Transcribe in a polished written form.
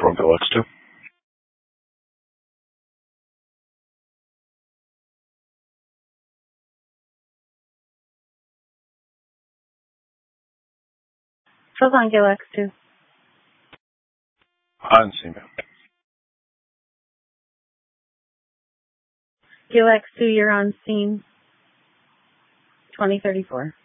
Toronto X2. Hold on, Gil X2. On scene, ma'am. Gil X2, you're on scene 2034.